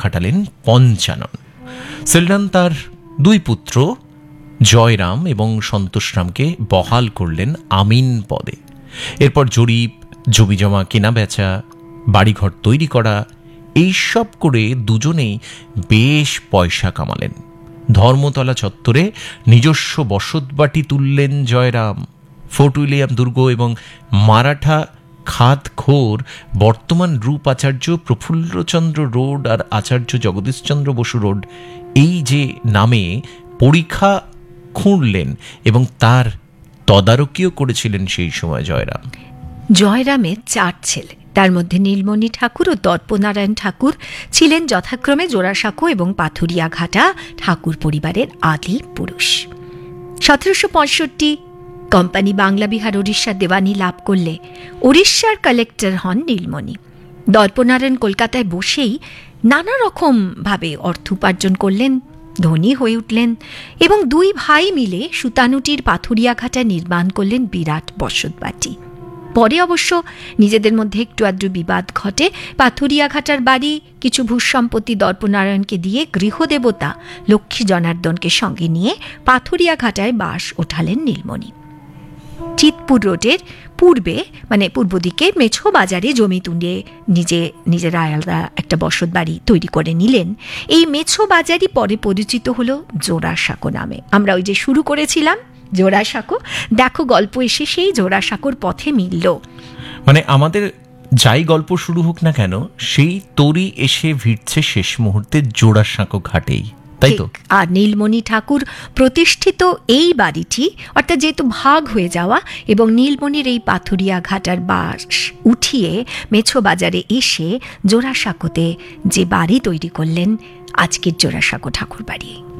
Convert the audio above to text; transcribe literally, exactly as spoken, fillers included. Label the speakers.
Speaker 1: খাটালেন পঞ্চানন। সেলডান তার দুই পুত্র জয়রাম এবং সন্তোষরামকে বহাল করলেন আমিন পদে। এরপর জরিপ, জমিজমা কেনা বেচা, বাড়িঘর তৈরি করা, এইসব করে দুজনেই বেশ পয়সা কামালেন। ধর্মতলা চত্বরে নিজস্ব বসতবাটি তুললেন জয়রাম। ফোর্ট উইলিয়াম দুর্গ এবং মারাঠা খাতখোর বর্তমান রূপ আচার্য প্রফুল্লচন্দ্র রোড আর আচার্য জগদীশচন্দ্র বসু রোড, এই যে নামে পরীক্ষা খুঁড়লেন এবং তার তদারকিও করেছিলেন সেই সময় জয়রাম।
Speaker 2: জয়রামের চার ছেলে, তার মধ্যে নীলমণি ঠাকুর ও দর্পনারায়ণ ঠাকুর ছিলেন যথাক্রমে জোড়াসাঁকো এবং পাথুরিয়াঘাটা ঠাকুর পরিবারের আদি পুরুষ। সতেরোশো পঁয়ষট্টি কোম্পানি বাংলা বিহার ওড়িশার দেওয়ানি লাভ করলে ওড়িশার কালেক্টর হন নীলমণি। দর্পনারায়ণ কলকাতায় বসেই নানা রকম ভাবে অর্থ উপার্জন করলেন, ধনী হয়ে উঠলেন এবং দুই ভাই মিলে সুতানুটির পাথুরিয়াঘাটায় নির্মাণ করলেন বিরাট বসতবাটি। পরে অবশ্য নিজেদের মধ্যে একটু আধটু বিবাদ ঘটে। পাথুরিয়াঘাটার বাড়ি কিছু ভূসম্পত্তি দর্পনারায়ণকে দিয়ে গৃহদেবতা লক্ষ্মী জনার্দনকে সঙ্গে নিয়ে পাথুরিয়াঘাটায় বাস ওঠালেন নীলমণি। চিতপুর রোডের পূর্বে মানে পূর্ব দিকে মেছো বাজারে জমি তুলে নিজে নিজের আলাদা একটা বসত বাড়ি তৈরি করে নিলেন। এই মেছো বাজারই পরে পরিচিত হলো জোড়াসাঁকো নামে। আমরা ওই যে শুরু করেছিলাম জোড়াসাঁকো, দেখো গল্প এসে সেই জোড়াসাঁকোর পথে মিলল।
Speaker 1: মানে আমাদের যাই গল্প শুরু হোক না কেন, সেই তরি এসে ভিড়ছে শেষ মুহূর্তে জোড়াসাঁকো ঘাটেই, তাই তো?
Speaker 2: আর নীলমণি ঠাকুর প্রতিষ্ঠিত এই বাড়িটি, অর্থাৎ যেহেতু ভাগ হয়ে যাওয়া, এবং নীলমণির এই পাথুরিয়া ঘাটার বাস উঠিয়ে মেছো বাজারে এসে জোড়াসাঁকোতে যে বাড়ি তৈরি করলেন, আজকের জোড়াসাঁকো ঠাকুর বাড়ি।